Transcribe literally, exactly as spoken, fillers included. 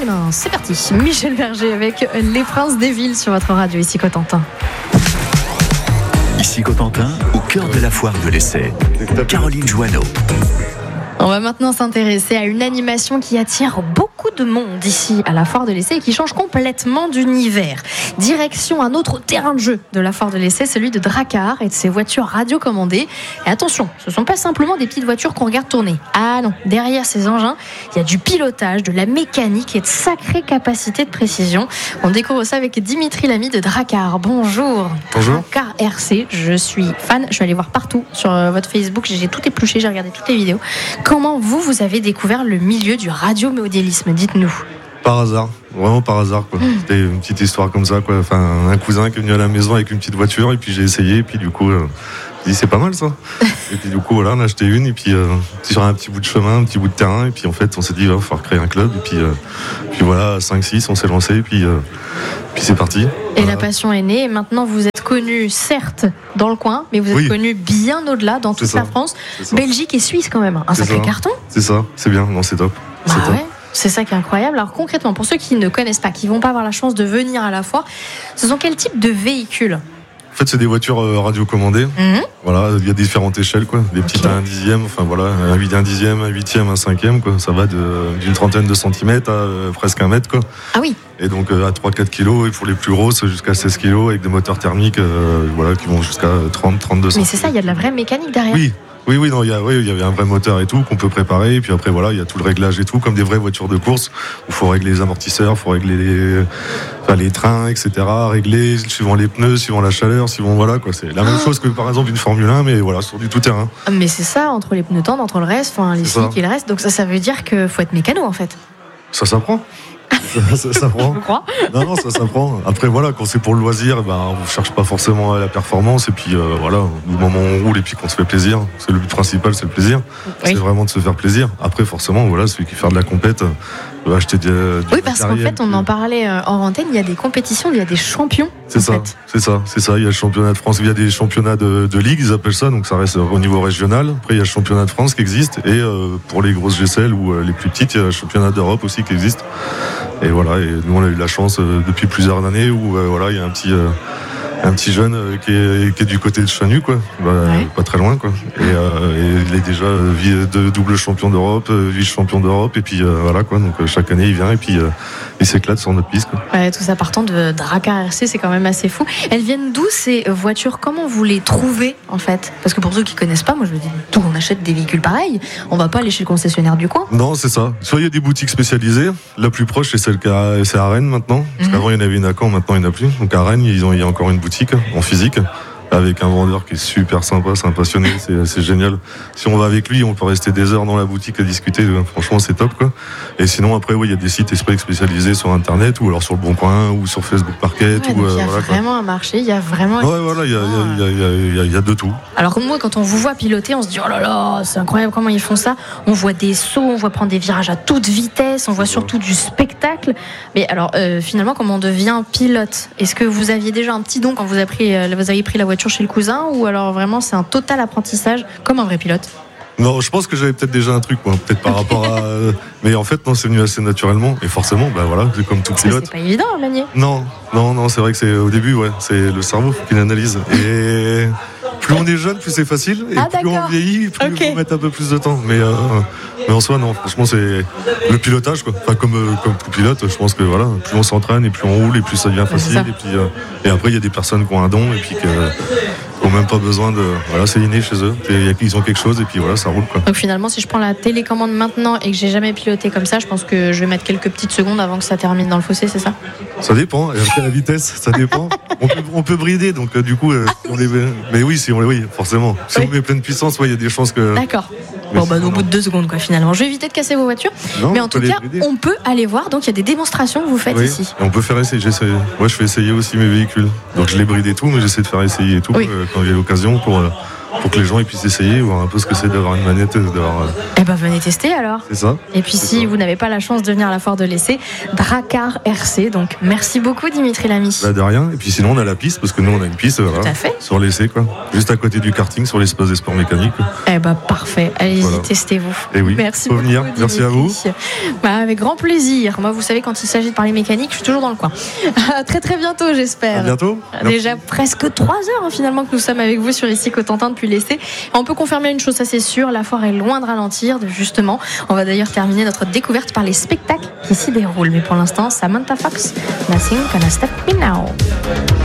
les mains, c'est parti. Michel Berger avec Les Princes des Villes sur votre radio, ici Cotentin. Ici Cotentin, au cœur de la foire de l'essai. Caroline Joanneau. On va maintenant s'intéresser à une animation qui attire beaucoup de monde ici à la Foire de l'Essai et qui change complètement d'univers. Direction un autre terrain de jeu de la Foire de l'Essai, celui de Drakkar et de ses voitures radiocommandées. Et attention, ce ne sont pas simplement des petites voitures qu'on regarde tourner. Ah non, derrière ces engins, il y a du pilotage, de la mécanique et de sacrées capacités de précision. On découvre ça avec Dimitri Lamy de Drakkar. Bonjour. Bonjour. Drakkar R C, je suis fan, je suis allée voir partout sur votre Facebook, j'ai tout épluché, j'ai regardé toutes les vidéos. Comment vous, vous avez découvert le milieu du radiomodélisme? Dites-nous. Par hasard, vraiment par hasard, quoi. Mmh. C'était une petite histoire comme ça, quoi. Enfin, un cousin qui est venu à la maison avec une petite voiture et puis j'ai essayé et puis du coup, euh, j'ai dit c'est pas mal ça. Et puis du coup, voilà, on a acheté une et puis euh, sur un petit bout de chemin, un petit bout de terrain et puis en fait, on s'est dit il va falloir créer un club et puis, euh, puis voilà, cinq six, on s'est lancé et puis, euh, puis c'est parti. Et voilà. La passion est née et maintenant vous êtes connu, certes, dans le coin, mais vous êtes oui. connu bien au-delà, dans toute la France, Belgique et Suisse quand même. Un c'est sacré ça. Carton. C'est ça, c'est bien, non, c'est top. Bah c'est ouais. top. C'est ça qui est incroyable. Alors concrètement, pour ceux qui ne connaissent pas, qui ne vont pas avoir la chance de venir à la foire, ce sont quel type de véhicules? En fait, c'est des voitures radiocommandées. Mmh. Voilà, il y a différentes échelles, quoi. Des petites okay. à un dixième, enfin voilà, un huit, un dixième, un huitième, un cinquième, quoi. Ça va de, d'une trentaine de centimètres à euh, presque un mètre, quoi. Ah oui. Et donc euh, à trois à quatre kilos, et pour les plus grosses, jusqu'à seize kilos, avec des moteurs thermiques, euh, voilà, qui vont jusqu'à trente, trente-deux centimètres. Mais c'est ça, il y a de la vraie mécanique derrière. Oui. Oui, oui, non, il y a, oui, il y avait un vrai moteur et tout qu'on peut préparer. Et puis après, voilà, il y a tout le réglage et tout, comme des vraies voitures de course où il faut régler les amortisseurs, il faut régler les, enfin, les trains, et cetera. Régler suivant les pneus, suivant la chaleur, suivant voilà quoi. C'est la même ah. chose que par exemple une Formule un, mais voilà, sur du tout terrain. Mais c'est ça, entre les pneus tendres, entre le reste, enfin les slicks et le reste. Donc ça, ça veut dire qu'il faut être mécano en fait. Ça s'apprend. ça, ça, ça prend. Je crois. Non, non, ça s'apprend. Après, voilà, quand c'est pour le loisir, ben, on ne cherche pas forcément la performance. Et puis, euh, voilà, du moment où on roule et puis qu'on se fait plaisir, c'est le but principal, c'est le plaisir. Oui. C'est vraiment de se faire plaisir. Après, forcément, voilà, celui qui fait de la compète peut acheter du, du Oui, parce qu'en fait, on en parlait hors antenne, il y a des compétitions, il y a des champions. C'est ça, fait. c'est ça, c'est ça. Il y a le championnat de France, il y a des championnats de, de ligue, ils appellent ça, donc ça reste au niveau régional. Après, il y a le championnat de France qui existe. Et euh, pour les grosses G S L ou euh, les plus petites, il y a le championnat d'Europe aussi qui existe. Et voilà, et nous on a eu la chance euh, depuis plusieurs années où euh, voilà, il y a un petit euh, un petit jeune euh, qui, est, qui est du côté de Chanu, quoi, bah, ouais. pas très loin, quoi. Et, euh, et il est déjà euh, de, double champion d'Europe, euh, vice-champion d'Europe, et puis euh, voilà, quoi. Donc euh, chaque année il vient et puis euh, il s'éclate sur notre piste, quoi. Ouais, tout ça partant de Drakkar R C, c'est quand même assez fou. Elles viennent d'où ces voitures? Comment vous les trouvez en fait? Parce que pour ceux qui connaissent pas, moi je me dis, d'où on achète des véhicules pareils? On va pas aller chez le concessionnaire du coin? Non, c'est ça. Soit il y a des boutiques spécialisées. La plus proche c'est celle à, c'est à Rennes maintenant. Parce mm-hmm. qu'avant il y en avait une à Caen, maintenant il n'y en a plus. Donc à Rennes, ils ont, il y a encore une boutique en physique avec un vendeur qui est super sympa, c'est un passionné, c'est, c'est génial. Si on va avec lui, on peut rester des heures dans la boutique à discuter, franchement c'est top, quoi. Et sinon après, oui, il y a des sites exprès spécialisés sur internet ou alors sur le Bon Coin ou sur Facebook Market. Ouais, ou, il y a euh, voilà, vraiment quoi. Un marché, il y a vraiment... Ouais, voilà, il y a, il y a, il y a, il y a, il y a de tout. Alors moi, quand on vous voit piloter, on se dit, oh là là, c'est incroyable comment ils font ça. On voit des sauts, on voit prendre des virages à toute vitesse, on voit c'est surtout vrai. Du spectacle. Mais alors, euh, finalement, comment on devient pilote? Est-ce que vous aviez déjà un petit don quand vous avez pris, euh, vous avez pris la voiture chez le cousin, ou alors vraiment c'est un total apprentissage comme un vrai pilote? Non, je pense que j'avais peut-être déjà un truc, moi, peut-être par rapport à. Mais en fait, non, c'est venu assez naturellement. Et forcément, ben voilà, c'est comme tout pilote. C'est pas évident à manier. Non, non, non, c'est vrai que c'est au début, ouais, c'est le cerveau qu'il analyse. Et plus on est jeune, plus c'est facile. Et ah, plus d'accord. on vieillit, plus okay. il faut mettre un peu plus de temps. Mais, euh, mais en soi, non, franchement, c'est le pilotage, quoi. Enfin, comme, euh, comme tout pilote, je pense que voilà, plus on s'entraîne et plus on roule et plus ça devient facile. Et puis, euh, et après, il y a des personnes qui ont un don et puis que. Ils n'ont même pas besoin de. Voilà, c'est inné chez eux. Ils ont quelque chose et puis voilà, ça roule, quoi. Donc finalement, si je prends la télécommande maintenant et que j'ai jamais piloté comme ça, je pense que je vais mettre quelques petites secondes avant que ça termine dans le fossé, c'est ça? Ça dépend. Et après, la vitesse, ça dépend. on, peut, on peut brider, donc euh, du coup, euh, si on les... mais oui, si on les, oui, forcément. Si oui. on met pleine puissance, il ouais, y a des chances que. D'accord. Bon, bah, au bout de deux secondes, quoi, finalement. Je vais éviter de casser vos voitures. Non, mais en tout cas, brider. On peut aller voir. Donc, il y a des démonstrations que vous faites oui. ici. Et on peut faire essayer. J'essaie. Moi, je fais essayer aussi mes véhicules. Donc, je les bride et tout, mais j'essaie de faire essayer et tout oui. euh, quand il y a l'occasion pour, euh, pour que les gens ils puissent essayer, voir un peu ce que c'est d'avoir une manette. D'avoir... Eh ben venez tester alors. C'est ça. Et puis c'est si ça. vous n'avez pas la chance de venir à la foire de l'essai, Drakkar R C. Donc merci beaucoup Dimitri Lamy. Bah, de rien. Et puis sinon on a la piste, parce que nous on a une piste voilà, Tout à fait. sur l'essai, quoi. Juste à côté du karting, sur l'espace des sports mécaniques. Quoi. Eh ben parfait, allez-y, Voilà. testez-vous. Et oui, merci faut beaucoup, venir. Dimitri. Merci à vous. Bah, avec grand plaisir. Moi, vous savez, quand il s'agit de parler mécanique, je suis toujours dans le coin. À très très bientôt, j'espère. À bientôt. Déjà presque trois heures hein, finalement que nous sommes avec vous sur Ici Cotentin depuis l'essai. On peut confirmer une chose assez sûre, la foire est loin de ralentir, justement. On va d'ailleurs terminer notre découverte par les spectacles qui s'y déroulent. Mais pour l'instant, Samantha Fox, Nothing Gonna Stop Me Now.